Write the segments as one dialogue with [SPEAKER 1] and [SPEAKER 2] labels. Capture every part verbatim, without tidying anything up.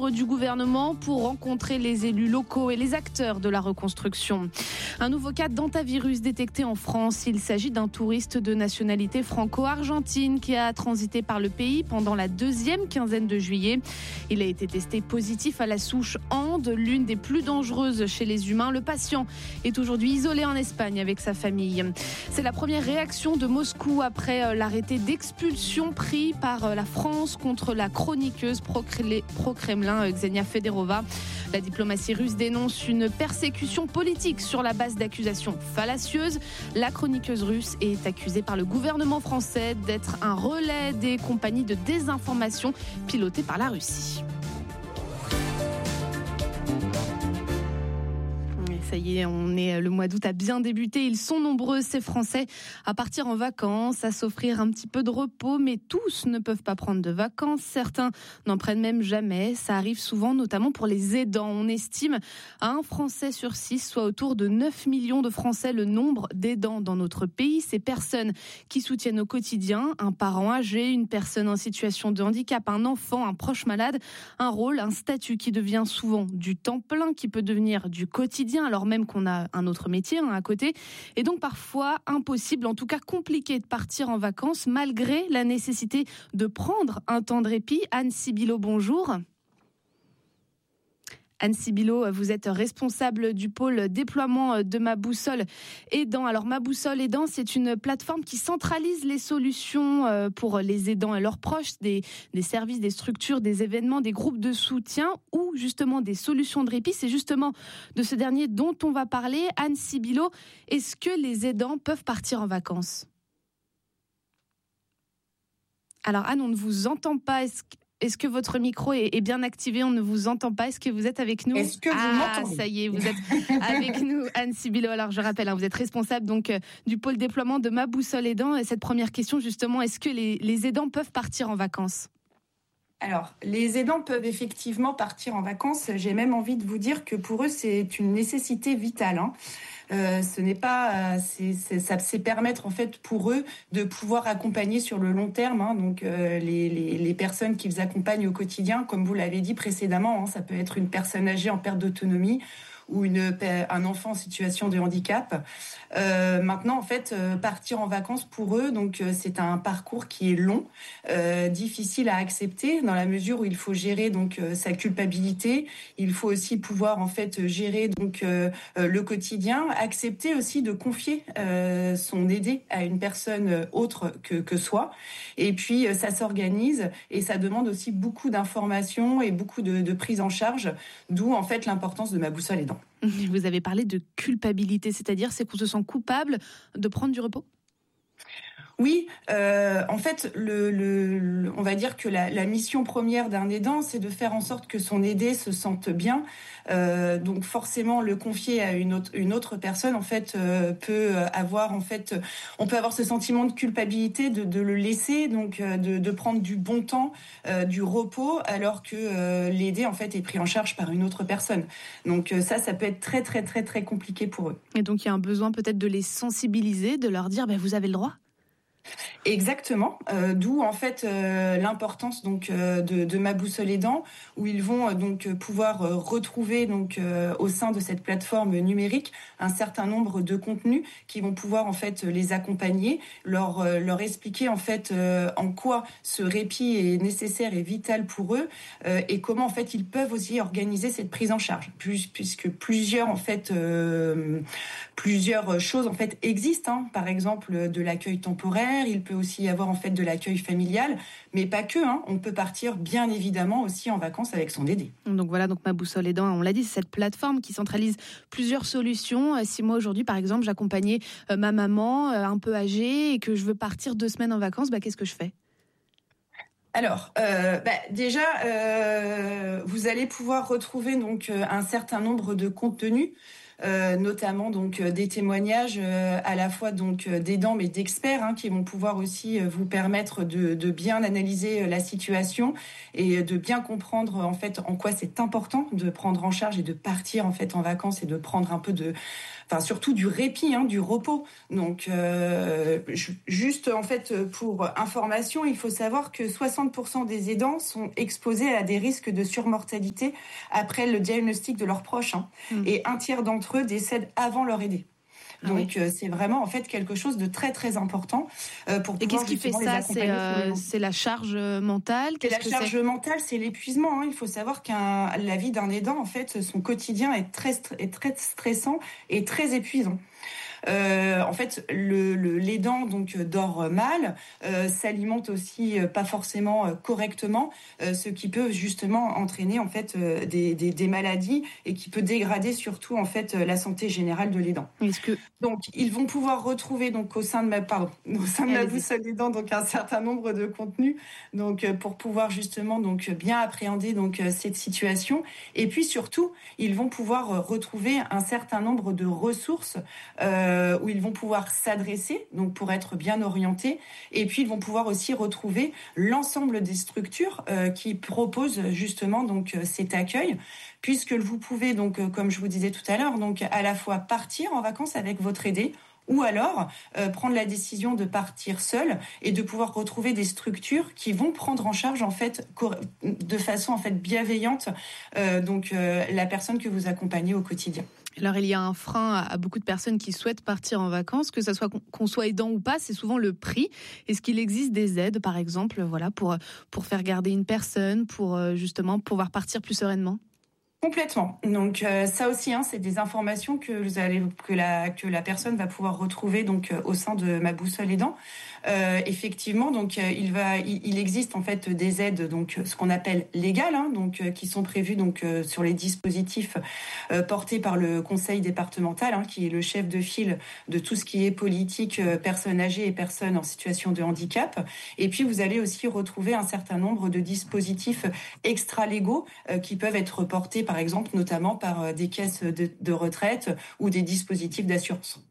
[SPEAKER 1] membres du gouvernement pour rencontrer les élus locaux et les acteurs de la reconstruction. Un nouveau cas d'hantavirus détecté en France. Il s'agit d'un touriste de nationalité franco-argentine qui a transité par le pays pendant la deuxième quinzaine de juillet. Il a été testé positif à la souche Ande, l'une des plus dangereuses chez les humains. Le patient est aujourd'hui isolé en Espagne avec sa famille. C'est la première réaction de Moscou après l'arrêté d'expulsion pris par la France contre la chroniqueuse pro-Kremlin Ksenia Federova. La diplomatie russe dénonce une persécution politique sur la base d'accusations fallacieuses. La chroniqueuse russe est accusée par le gouvernement français d'être un relais des compagnies de désinformation pilotées par la Russie. Ça y est, on est, le mois d'août a bien débuté. Ils sont nombreux, ces Français, à partir en vacances, à s'offrir un petit peu de repos. Mais tous ne peuvent pas prendre de vacances. Certains n'en prennent même jamais. Ça arrive souvent, notamment pour les aidants. On estime à un Français sur six, soit autour de neuf millions de Français, le nombre d'aidants dans notre pays. Ces personnes qui soutiennent au quotidien un parent âgé, une personne en situation de handicap, un enfant, un proche malade. Un rôle, un statut qui devient souvent du temps plein, qui peut devenir du quotidien. Alors même qu'on a un autre métier hein, à côté, et donc parfois impossible, en tout cas compliqué de partir en vacances malgré la nécessité de prendre un temps de répit. Anne Sibilo, bonjour. Anne Sibilo, vous êtes responsable du pôle déploiement de Ma Boussole Aidant. Alors Ma Boussole Aidant, c'est une plateforme qui centralise les solutions pour les aidants et leurs proches, des, des services, des structures, des événements, des groupes de soutien ou justement des solutions de répit. C'est justement de ce dernier dont on va parler. Anne Sibilo, est-ce que les aidants peuvent partir en vacances ? Alors Anne, on ne vous entend pas. Est-ce que Est-ce que votre micro est bien activé ? On ne vous entend pas. Est-ce que vous êtes avec nous ?
[SPEAKER 2] Est-ce que vous
[SPEAKER 1] ah,
[SPEAKER 2] m'entendez ?
[SPEAKER 1] Ça y est, vous êtes avec nous, Anne Sibilo. Alors, je rappelle, hein, vous êtes responsable donc euh, du pôle déploiement de Ma Boussole Aidant. Et cette première question, justement, est-ce que les, les aidants peuvent partir en vacances ?
[SPEAKER 2] Alors, les aidants peuvent effectivement partir en vacances. J'ai même envie de vous dire que pour eux, c'est une nécessité vitale. Hein. Euh, ce n'est pas, c'est, c'est, ça c'est permettre en fait pour eux de pouvoir accompagner sur le long terme. Hein, donc euh, les, les, les personnes qu'ils accompagnent au quotidien, comme vous l'avez dit précédemment, hein, ça peut être une personne âgée en perte d'autonomie ou une, un enfant en situation de handicap. Euh, maintenant, en fait, euh, partir en vacances pour eux, donc euh, c'est un parcours qui est long, euh, difficile à accepter dans la mesure où il faut gérer donc euh, sa culpabilité. Il faut aussi pouvoir en fait gérer donc euh, le quotidien, accepter aussi de confier euh, son aidé à une personne autre que que soi. Et puis euh, ça s'organise et ça demande aussi beaucoup d'informations et beaucoup de, de prise en charge. D'où en fait l'importance de Ma Boussole Aidant.
[SPEAKER 1] Vous avez parlé de culpabilité, c'est-à-dire c'est qu'on se sent coupable de prendre du repos ?
[SPEAKER 2] Oui, euh, en fait, le, le, le, on va dire que la, la mission première d'un aidant, c'est de faire en sorte que son aidé se sente bien. Euh, donc forcément, le confier à une autre, une autre personne, en fait, euh, peut avoir, en fait, on peut avoir ce sentiment de culpabilité de, de le laisser, donc euh, de, de prendre du bon temps, euh, du repos, alors que euh, l'aidé, en fait, est pris en charge par une autre personne. Donc euh, ça, ça peut être très, très, très, très compliqué pour eux.
[SPEAKER 1] Et donc il y a un besoin peut-être de les sensibiliser, de leur dire, ben, vous avez le droit.
[SPEAKER 2] Exactement, euh, d'où en fait euh, l'importance donc euh, de, de Ma Boussole Aidant, où ils vont euh, donc pouvoir euh, retrouver donc euh, au sein de cette plateforme numérique un certain nombre de contenus qui vont pouvoir en fait les accompagner, leur euh, leur expliquer en fait euh, en quoi ce répit est nécessaire et vital pour eux euh, et comment en fait ils peuvent aussi organiser cette prise en charge, plus, puisque plusieurs en fait euh, plusieurs choses en fait existent, hein. Par exemple de l'accueil temporaire. Il peut aussi y avoir en fait de l'accueil familial, mais pas que. Hein. On peut partir bien évidemment aussi en vacances avec son aidé.
[SPEAKER 1] Donc voilà, donc Ma Boussole Aidant, on l'a dit, c'est cette plateforme qui centralise plusieurs solutions. Si moi aujourd'hui, par exemple, j'accompagnais ma maman un peu âgée et que je veux partir deux semaines en vacances, bah, qu'est-ce que je fais ?
[SPEAKER 2] Alors, euh, bah, déjà, euh, vous allez pouvoir retrouver donc un certain nombre de contenus. euh, notamment donc euh, des témoignages euh, à la fois donc euh, d'aidants mais d'experts hein, qui vont pouvoir aussi euh, vous permettre de, de bien analyser euh, la situation et de bien comprendre en fait en quoi c'est important de prendre en charge et de partir en fait en vacances et de prendre un peu de, enfin surtout du répit, hein, du repos. Donc euh, juste en fait pour information, il faut savoir que soixante pour cent des aidants sont exposés à des risques de surmortalité après le diagnostic de leurs proches, hein, mmh. et un tiers d'entre eux décèdent avant leur aidé. Donc, ah oui. euh, c'est vraiment, en fait, quelque chose de très, très important euh, pour pouvoir...
[SPEAKER 1] Et qu'est-ce qui fait ça ? C'est, euh, c'est la charge mentale ?
[SPEAKER 2] C'est la charge c'est... mentale, c'est l'épuisement. Hein. Il faut savoir que la vie d'un aidant, en fait, son quotidien est très, est très stressant et très épuisant. Euh, en fait, le, le, l'aidant donc dort mal, euh, s'alimente aussi euh, pas forcément euh, correctement, euh, ce qui peut justement entraîner en fait euh, des, des, des maladies et qui peut dégrader surtout en fait la santé générale de l'aidant.
[SPEAKER 1] Est-ce que...
[SPEAKER 2] Donc, ils vont pouvoir retrouver donc au sein de ma pardon, au sein de ma boussole aidant donc un certain nombre de contenus donc pour pouvoir justement donc bien appréhender donc cette situation et puis surtout ils vont pouvoir retrouver un certain nombre de ressources euh, où ils vont pouvoir s'adresser donc pour être bien orientés et puis ils vont pouvoir aussi retrouver l'ensemble des structures euh, qui proposent justement donc cet accueil puisque vous pouvez donc comme je vous disais tout à l'heure donc à la fois partir en vacances avec votre aidé ou alors euh, prendre la décision de partir seul et de pouvoir retrouver des structures qui vont prendre en charge en fait de façon en fait bienveillante euh, donc euh, la personne que vous accompagnez au quotidien.
[SPEAKER 1] Alors il y a un frein à beaucoup de personnes qui souhaitent partir en vacances, que ça soit qu'on soit aidant ou pas, c'est souvent le prix. Est-ce qu'il existe des aides par exemple, voilà, pour pour faire garder une personne, pour justement pouvoir partir plus sereinement ?
[SPEAKER 2] Complètement. Donc euh, ça aussi, hein, c'est des informations que vous allez que la que la personne va pouvoir retrouver donc euh, au sein de ma boussole aidant. Euh, effectivement, donc euh, il va il, il existe en fait des aides donc ce qu'on appelle légales, hein, donc euh, qui sont prévues donc euh, sur les dispositifs euh, portés par le conseil départemental, hein, qui est le chef de file de tout ce qui est politique euh, personnes âgées et personnes en situation de handicap. Et puis vous allez aussi retrouver un certain nombre de dispositifs extra-légaux euh, qui peuvent être portés par par exemple, notamment par des caisses de, de retraite ou des dispositifs d'assurance.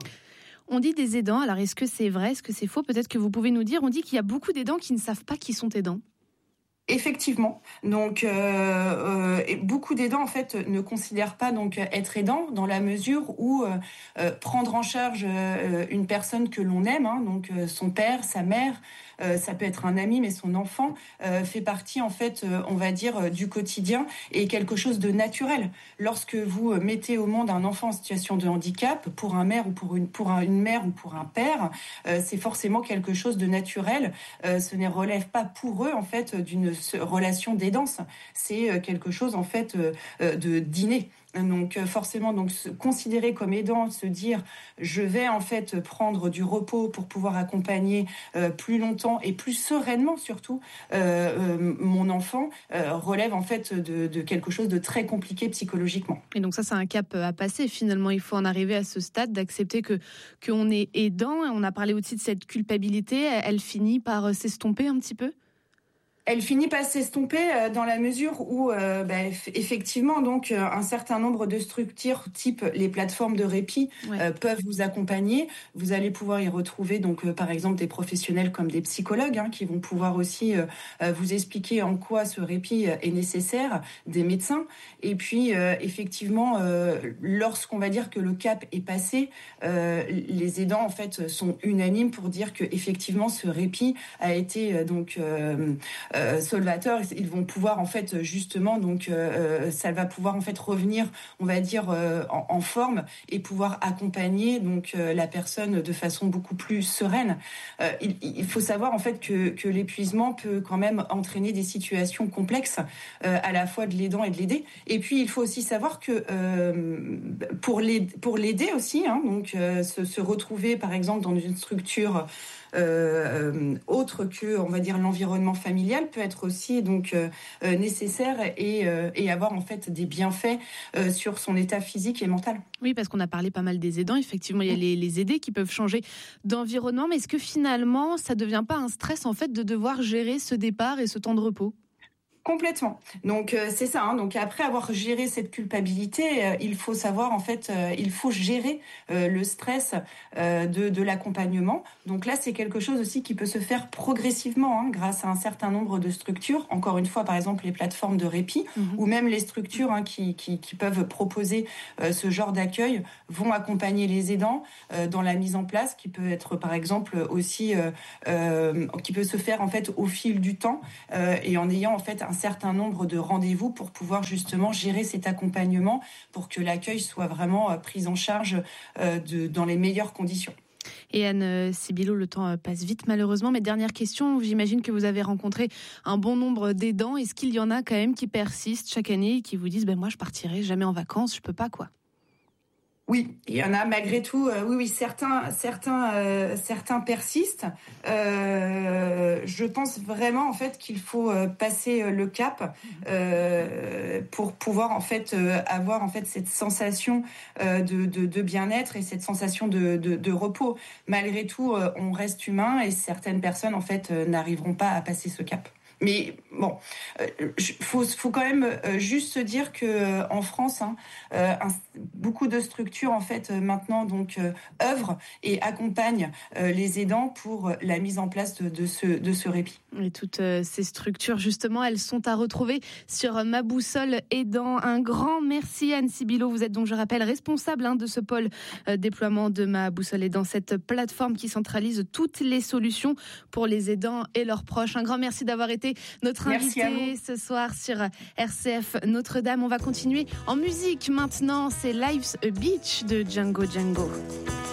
[SPEAKER 1] On dit des aidants, alors est-ce que c'est vrai, est-ce que c'est faux ? Peut-être que vous pouvez nous dire, on dit qu'il y a beaucoup d'aidants qui ne savent pas qu'ils sont aidants.
[SPEAKER 2] Effectivement, donc euh, euh, et beaucoup d'aidants en fait ne considèrent pas donc être aidant dans la mesure où euh, euh, prendre en charge euh, une personne que l'on aime, hein, donc euh, son père, sa mère, euh, ça peut être un ami, mais son enfant euh, fait partie en fait, euh, on va dire, euh, du quotidien et quelque chose de naturel. Lorsque vous mettez au monde un enfant en situation de handicap, pour un mère ou pour une pour un, une mère ou pour un père, euh, c'est forcément quelque chose de naturel. Euh, ce ne relève pas pour eux en fait d'une relation d'aidance, c'est quelque chose en fait de d'inné. Donc forcément, donc se considérer comme aidant, se dire je vais en fait prendre du repos pour pouvoir accompagner euh, plus longtemps et plus sereinement surtout euh, euh, mon enfant euh, relève en fait de, de quelque chose de très compliqué psychologiquement.
[SPEAKER 1] Et donc ça, c'est un cap à passer. Finalement, il faut en arriver à ce stade d'accepter que qu'on est aidant. On a parlé aussi de cette culpabilité. Elle finit par s'estomper un petit peu.
[SPEAKER 2] Elle finit par s'estomper dans la mesure où, euh, bah, effectivement, donc un certain nombre de structures, type les plateformes de répit, ouais. euh, peuvent vous accompagner. Vous allez pouvoir y retrouver, donc, euh, par exemple, des professionnels comme des psychologues, hein, qui vont pouvoir aussi euh, vous expliquer en quoi ce répit est nécessaire, des médecins. Et puis, euh, effectivement, euh, lorsqu'on va dire que le cap est passé, euh, les aidants, en fait, sont unanimes pour dire que, effectivement, ce répit a été euh, donc euh, Euh, solvateurs, ils vont pouvoir en fait justement donc euh, ça va pouvoir en fait revenir, on va dire euh, en, en forme et pouvoir accompagner donc euh, la personne de façon beaucoup plus sereine. Euh, il, il faut savoir en fait que, que l'épuisement peut quand même entraîner des situations complexes euh, à la fois de l'aidant et de l'aider. Et puis il faut aussi savoir que euh, pour l'aider, pour l'aider aussi, hein, donc euh, se, se retrouver par exemple dans une structure Euh, autre que, on va dire, l'environnement familial peut être aussi donc euh, nécessaire et, euh, et avoir en fait des bienfaits euh, sur son état physique et mental.
[SPEAKER 1] Oui, parce qu'on a parlé pas mal des aidants. Effectivement, il y a les, les aidés qui peuvent changer d'environnement. Mais est-ce que finalement, ça ne devient pas un stress en fait de devoir gérer ce départ et ce temps de repos ?
[SPEAKER 2] Complètement. Donc euh, c'est ça. Hein. Donc après avoir géré cette culpabilité, euh, il faut savoir en fait, euh, il faut gérer euh, le stress euh, de, de l'accompagnement. Donc là, c'est quelque chose aussi qui peut se faire progressivement hein, grâce à un certain nombre de structures. Encore une fois, par exemple les plateformes de répit mmh. ou même les structures hein, qui, qui, qui peuvent proposer euh, ce genre d'accueil vont accompagner les aidants euh, dans la mise en place, qui peut être par exemple aussi euh, euh, qui peut se faire en fait au fil du temps euh, et en ayant en fait un certain nombre de rendez-vous pour pouvoir justement gérer cet accompagnement pour que l'accueil soit vraiment euh, pris en charge euh, de, dans les meilleures conditions.
[SPEAKER 1] Et Anne Sibilo, le temps passe vite malheureusement, mais dernière question, j'imagine que vous avez rencontré un bon nombre d'aidants. Est-ce qu'il y en a quand même qui persistent chaque année et qui vous disent ben moi je partirai jamais en vacances, je peux pas quoi?
[SPEAKER 2] Oui, il y en a malgré tout. Euh, oui, oui, certains, certains, euh, certains persistent. Euh, je pense vraiment en fait qu'il faut euh, passer euh, le cap euh, pour pouvoir en fait euh, avoir en fait cette sensation euh, de, de, de bien-être et cette sensation de, de, de repos. Malgré tout, euh, on reste humain et certaines personnes en fait euh, n'arriveront pas à passer ce cap. Mais bon, il euh, faut, faut quand même euh, juste se dire que euh, en France, hein, euh, un, beaucoup de structures en fait euh, maintenant donc euh, œuvrent et accompagnent euh, les aidants pour la mise en place de, de ce de ce répit.
[SPEAKER 1] Et toutes euh, ces structures justement, elles sont à retrouver sur Ma Boussole Aidant. Un grand merci Anne Sibilo. Vous êtes donc, je rappelle, responsable hein, de ce pôle euh, déploiement de Ma Boussole Aidant, cette plateforme qui centralise toutes les solutions pour les aidants et leurs proches. Un grand merci d'avoir été notre invité ce soir sur R C F Notre-Dame. On va continuer en musique maintenant. C'est Life's a Beach de Django Django.